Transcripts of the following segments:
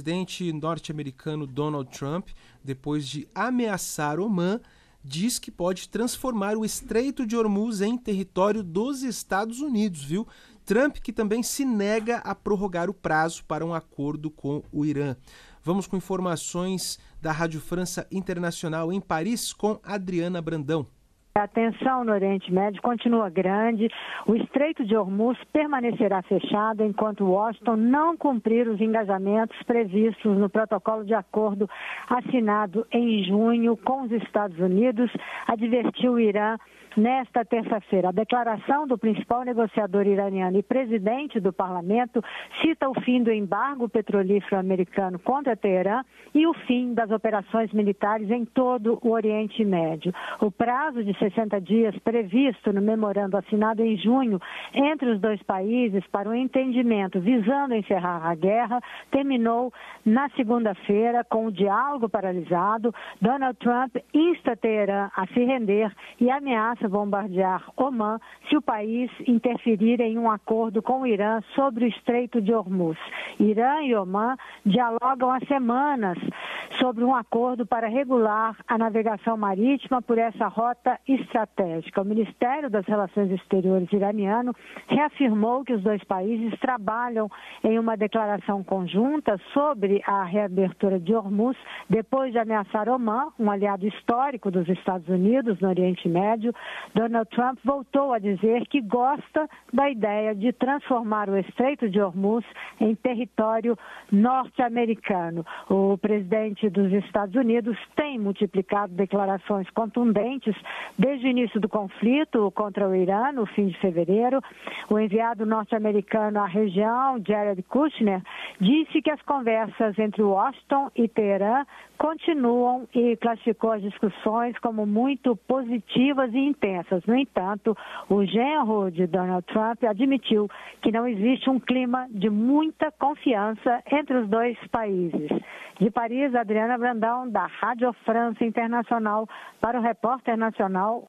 presidente norte-americano Donald Trump, depois de ameaçar Omã, diz que pode transformar o Estreito de Hormuz em território dos Estados Unidos, viu? Trump que também se nega a prorrogar o prazo para um acordo com o Irã. Vamos com informações da Rádio França Internacional em Paris com Adriana Brandão. A tensão no Oriente Médio continua grande. O Estreito de Hormuz permanecerá fechado enquanto Washington não cumprir os engajamentos previstos no protocolo de acordo assinado em junho com os Estados Unidos, advertiu o Irã nesta terça-feira. A declaração do principal negociador iraniano e presidente do parlamento cita o fim do embargo petrolífero americano contra Teherã e o fim das operações militares em todo o Oriente Médio. O prazo de 60 dias previsto no memorando assinado em junho entre os dois países para um entendimento visando encerrar a guerra terminou na segunda-feira com o diálogo paralisado. Donald Trump insta Teherã a se render e ameaça bombardear Omã se o país interferir em um acordo com o Irã sobre o Estreito de Hormuz. Irã e Omã dialogam há semanas sobre um acordo para regular a navegação marítima por essa rota estratégica. O Ministério das Relações Exteriores iraniano reafirmou que os dois países trabalham em uma declaração conjunta sobre a reabertura de Hormuz depois de ameaçar Omã, um aliado histórico dos Estados Unidos no Oriente Médio. Donald Trump voltou a dizer que gosta da ideia de transformar o Estreito de Hormuz em território norte-americano. O presidente dos Estados Unidos tem multiplicado declarações contundentes desde o início do conflito contra o Irã, no fim de fevereiro. O enviado norte-americano à região, Jared Kushner, disse que as conversas entre Washington e Teherã continuam e classificou as discussões como muito positivas e intensas. No entanto, o genro de Donald Trump admitiu que não existe um clima de muita confiança entre os dois países. De Paris, Adriana Brandão, da Rádio França Internacional, para o Repórter Nacional.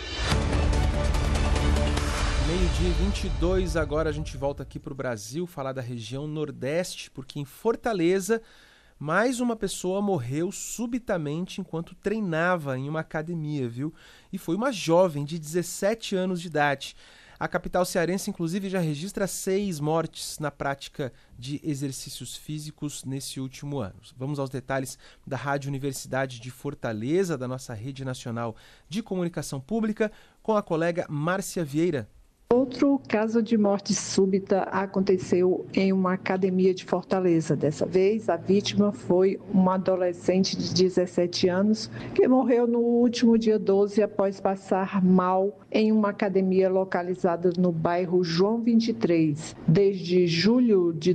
Meio-dia 22, agora a gente volta aqui para o Brasil, falar da região Nordeste, porque em Fortaleza, mais uma pessoa morreu subitamente enquanto treinava em uma academia, viu? E foi uma jovem de 17 anos de idade. A capital cearense, inclusive, já registra 6 mortes na prática de exercícios físicos nesse último ano. Vamos aos detalhes da Rádio Universidade de Fortaleza, da nossa Rede Nacional de Comunicação Pública, com a colega Márcia Vieira. Outro caso de morte súbita aconteceu em uma academia de Fortaleza. Dessa vez, a vítima foi uma adolescente de 17 anos que morreu no último dia 12 após passar mal em uma academia localizada no bairro João 23. Desde julho de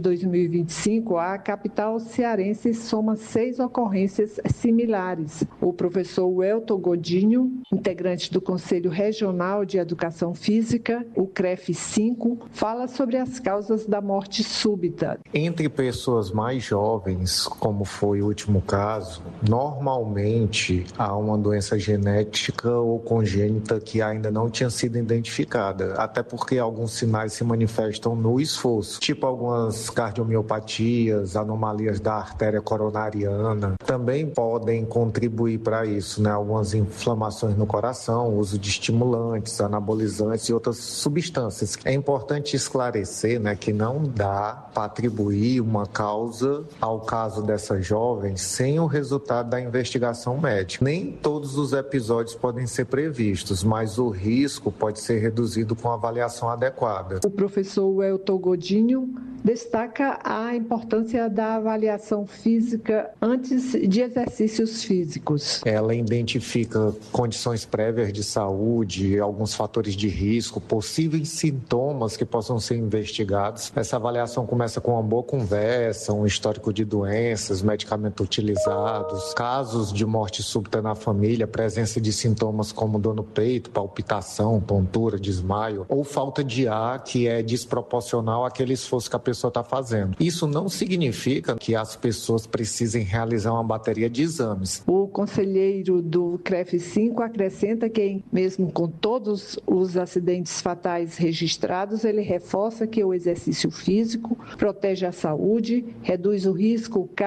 2025, a capital cearense soma 6 ocorrências similares. O professor Welton Godinho, integrante do Conselho Regional de Educação Física, o CREF-5, fala sobre as causas da morte súbita. Entre pessoas mais jovens, como foi o último caso, normalmente há uma doença genética ou congênita que ainda não tinha sido identificada, até porque alguns sinais se manifestam no esforço, tipo algumas cardiomiopatias, anomalias da artéria coronariana, também podem contribuir para isso, né? Algumas inflamações no coração, uso de estimulantes, anabolizantes e outras substâncias. É importante esclarecer, né, que não dá para atribuir uma causa ao caso dessa jovem sem o resultado da investigação médica. Nem todos os episódios podem ser previstos, mas o risco pode ser reduzido com avaliação adequada. O professor Welton Godinho destaca a importância da avaliação física antes de exercícios físicos. Ela identifica condições prévias de saúde, alguns fatores de risco, possíveis sintomas que possam ser investigados. Essa avaliação começa com uma boa conversa, um histórico de doenças, medicamentos utilizados, casos de morte súbita na família, presença de sintomas como dor no peito, palpitação, tontura, desmaio ou falta de ar que é desproporcional àquele esforço que a pessoa está fazendo. Isso não significa que as pessoas precisem realizar uma bateria de exames. O conselheiro do CREF-5 acrescenta que, mesmo com todos os acidentes fatais registrados, ele reforça que o exercício físico protege a saúde, reduz o risco